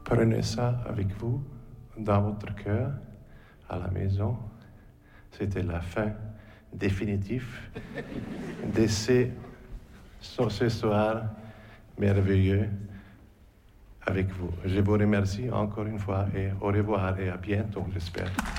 Prenez ça avec vous, dans votre cœur, à la maison. C'était la fin définitive de ce soir merveilleux avec vous. Je vous remercie encore une fois et au revoir et à bientôt, j'espère.